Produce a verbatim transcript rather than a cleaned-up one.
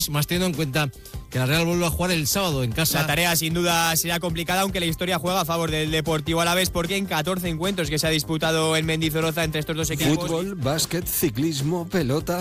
más teniendo en cuenta que la Real vuelve a jugar el sábado en casa. La tarea sin duda será complicada, aunque la historia juega a favor del Deportivo Alavés, porque en catorce encuentros que se ha disputado en Mendizorroza entre estos dos equipos... Fútbol, básquet, ciclismo, pelota...